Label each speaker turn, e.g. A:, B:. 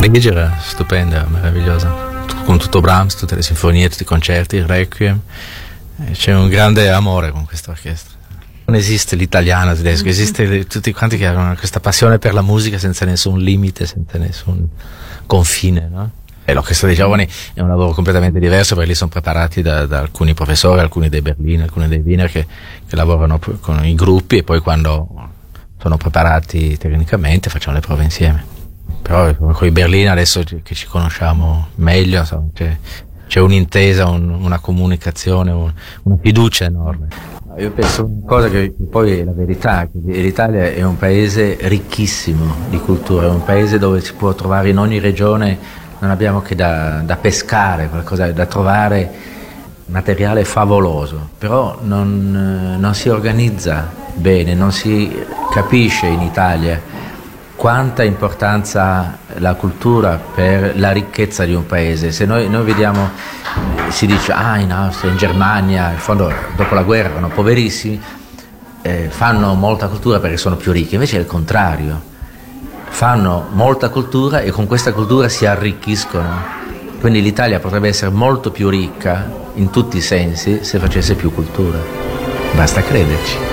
A: Parigi era stupenda, meravigliosa, con tutto Brahms, tutte le sinfonie, tutti i concerti, il Requiem. C'è un grande amore con questa orchestra. Non esiste l'italiano tedesco, esiste tutti quanti che hanno questa passione per la musica senza nessun limite, senza nessun confine, no? E l'orchestra dei giovani è un lavoro completamente diverso, perché lì sono preparati da alcuni professori, alcuni dei Berlin, alcuni dei Wiener che lavorano con i gruppi, e poi quando sono preparati tecnicamente facciamo le prove insieme. Però con i Berlin adesso che ci conosciamo meglio, insomma, c'è un'intesa, una comunicazione, una fiducia enorme. Io penso una cosa che poi è la verità, che l'Italia è un paese ricchissimo di cultura, è un paese dove si può trovare in ogni regione, non abbiamo che da pescare, qualcosa da trovare, materiale favoloso, però non si organizza bene, non si capisce in Italia quanta importanza ha la cultura per la ricchezza di un paese. Se noi vediamo, si dice in Austria, in Germania, in fondo dopo la guerra erano poverissimi, fanno molta cultura perché sono più ricchi, invece è il contrario, fanno molta cultura e con questa cultura si arricchiscono. Quindi l'Italia potrebbe essere molto più ricca in tutti i sensi se facesse più cultura, basta crederci.